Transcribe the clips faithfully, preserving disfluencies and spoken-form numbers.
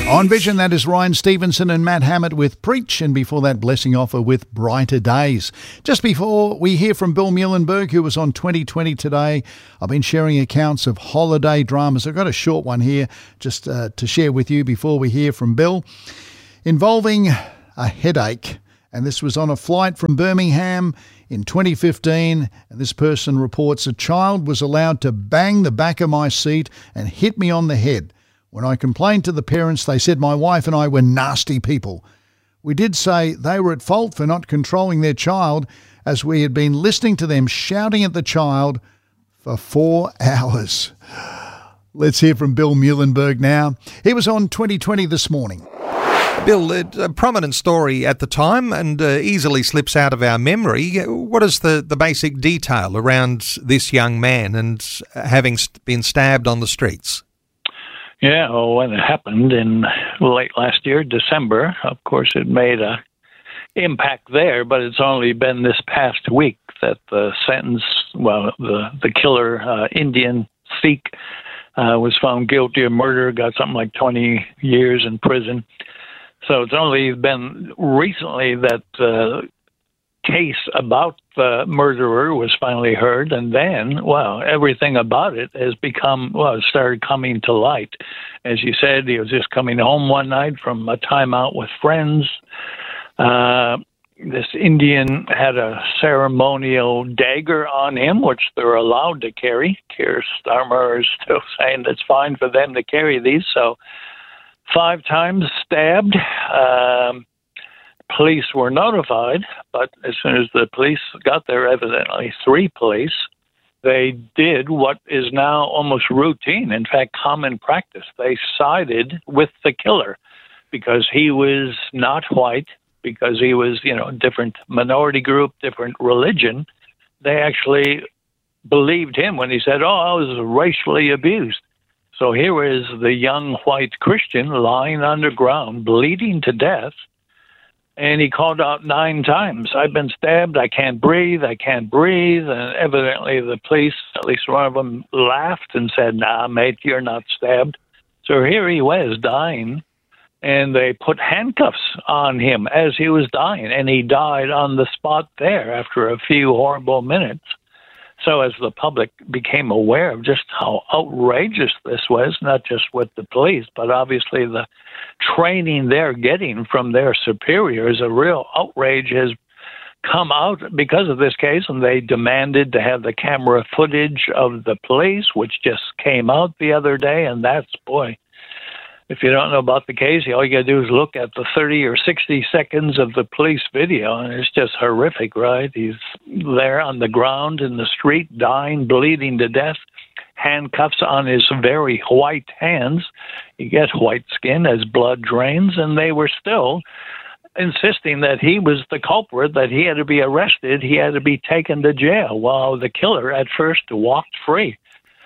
On Vision, that is Ryan Stevenson and Matt Hammett with Preach, and before that, Blessing Offer with Brighter Days. Just before we hear from Bill Muehlenberg, who was on twenty twenty today, I've been sharing accounts of holiday dramas. I've got a short one here just uh, to share with you before we hear from Bill, involving a headache. And this was on a flight from Birmingham in twenty fifteen. And this person reports a child was allowed to bang the back of my seat and hit me on the head. When I complained to the parents, they said my wife and I were nasty people. We did say they were at fault for not controlling their child, as we had been listening to them shouting at the child for four hours. Let's hear from Bill Muehlenberg now. He was on twenty twenty this morning. Bill, a prominent story at the time and uh, easily slips out of our memory. What is the, the basic detail around this young man and having been stabbed on the streets? Yeah, well, when it happened in late last year, December, of course, it made a impact there, but it's only been this past week that the sentence, well, the, the killer, uh, Indian Sikh, uh, was found guilty of murder, got something like twenty years in prison. So it's only been recently that the uh, case about the murderer was finally heard, and then, well, everything about it has become, well, it started coming to light. As you said, he was just coming home one night from a time out with friends. Uh, this Indian had a ceremonial dagger on him, which they're allowed to carry. Keir Starmer is still saying it's fine for them to carry these, so five times stabbed. Um, Police were notified, but as soon as the police got there, evidently three police, they did what is now almost routine, in fact, common practice. They sided with the killer because he was not white, because he was, you know, different minority group, different religion. They actually believed him when he said, oh, I was racially abused. So here is the young white Christian lying underground, bleeding to death. And he called out nine times, I've been stabbed, I can't breathe, I can't breathe. And evidently the police, at least one of them, laughed and said, nah, mate, you're not stabbed. So here he was dying, and they put handcuffs on him as he was dying, and he died on the spot there after a few horrible minutes. So as the public became aware of just how outrageous this was, not just with the police, but obviously the training they're getting from their superiors, a real outrage has come out because of this case, and they demanded to have the camera footage of the police, which just came out the other day, and that's, boy, if you don't know about the case, all you got to do is look at the thirty or sixty seconds of the police video, and it's just horrific, right? He's there on the ground in the street, dying, bleeding to death, handcuffs on his very white hands. He gets white skin as blood drains, and they were still insisting that he was the culprit, that he had to be arrested, he had to be taken to jail, while the killer at first walked free.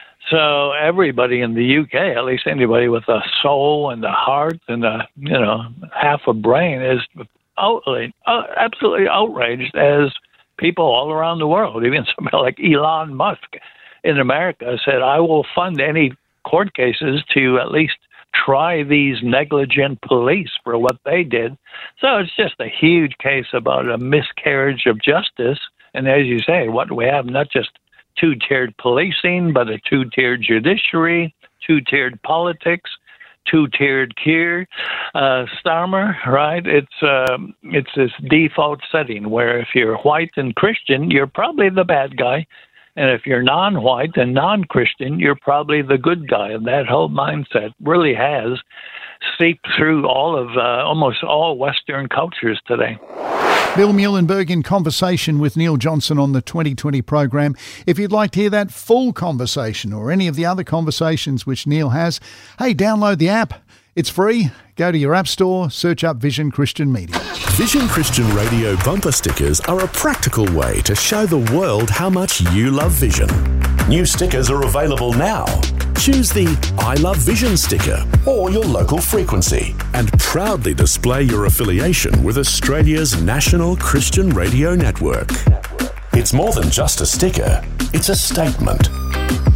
So everybody in the U K, at least anybody with a soul and a heart and a, you know, half a brain, is outraged, uh, absolutely outraged, as people all around the world. Even somebody like Elon Musk in America said, I will fund any court cases to at least try these negligent police for what they did. So it's just a huge case about a miscarriage of justice. And as you say, what we have, not just two-tiered policing, but a two-tiered judiciary, two-tiered politics, two-tiered Keir uh, Starmer, right? It's uh, it's this default setting where if you're white and Christian, you're probably the bad guy. And if you're non-white and non-Christian, you're probably the good guy. And that whole mindset really has seeped through all of, uh, almost all Western cultures today. Bill Muehlenberg in conversation with Neil Johnson on the twenty twenty program. If you'd like to hear that full conversation or any of the other conversations which Neil has, hey, download the app. It's free. Go to your app store, search up Vision Christian Media. Vision Christian Radio bumper stickers are a practical way to show the world how much you love Vision. New stickers are available now. Choose the I Love Vision sticker or your local frequency and proudly display your affiliation with Australia's national Christian radio network. It's more than just a sticker, it's a statement.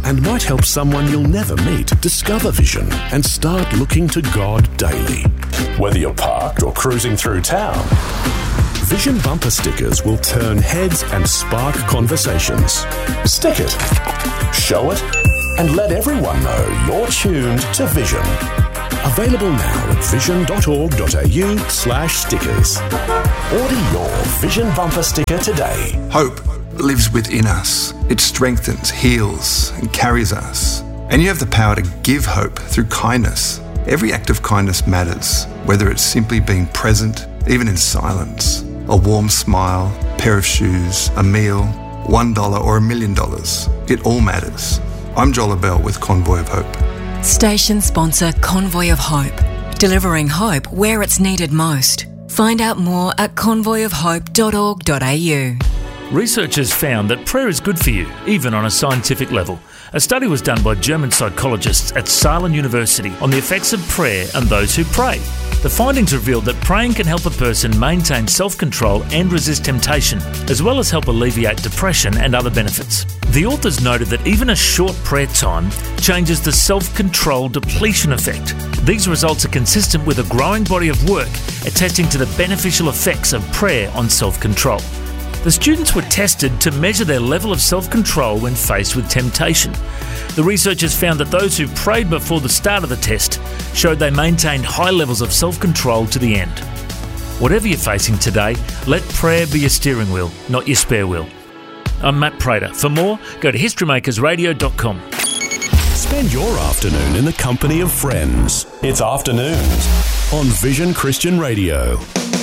and might help someone you'll never meet discover vision and start looking to God daily. Whether you're parked or cruising through town, Vision bumper stickers will turn heads and spark conversations. Stick it, show it, and let everyone know you're tuned to Vision. Available now at vision.org.au slash stickers. Order your Vision bumper sticker today. Hope lives within us. It strengthens, heals, and carries us. And you have the power to give hope through kindness. Every act of kindness matters, whether it's simply being present, even in silence. A warm smile, a pair of shoes, a meal, one dollar or a million dollars. It all matters. I'm Joel Abell with Convoy of Hope. Station sponsor Convoy of Hope. Delivering hope where it's needed most. Find out more at convoy of hope dot org dot a u. Researchers found that prayer is good for you, even on a scientific level. A study was done by German psychologists at Saarland University on the effects of prayer and those who pray. The findings revealed that praying can help a person maintain self-control and resist temptation, as well as help alleviate depression and other benefits. The authors noted that even a short prayer time changes the self-control depletion effect. These results are consistent with a growing body of work attesting to the beneficial effects of prayer on self-control. The students were tested to measure their level of self-control when faced with temptation. The researchers found that those who prayed before the start of the test showed they maintained high levels of self-control to the end. Whatever you're facing today, let prayer be your steering wheel, not your spare wheel. I'm Matt Prater. For more, go to history makers radio dot com. Spend your afternoon in the company of friends. It's Afternoons on Vision Christian Radio.